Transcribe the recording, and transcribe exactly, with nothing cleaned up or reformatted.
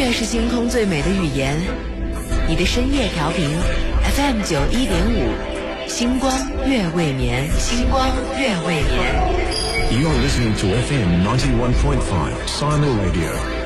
乐是星空最美的语言，你的深夜调频 F M 九一点五，星光月未眠，星光月未眠。 You're listening to F M ninety-one point five Sino Radio.